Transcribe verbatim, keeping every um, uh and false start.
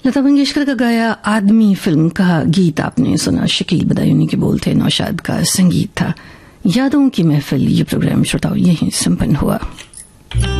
लता मंगेशकर का गाया आदमी फिल्म का गीत आपने सुना। शकील बदायूनी के बोल थे, नौशाद का संगीत था। यादों की महफिल ये प्रोग्राम श्रोताओं यहीं संपन्न हुआ।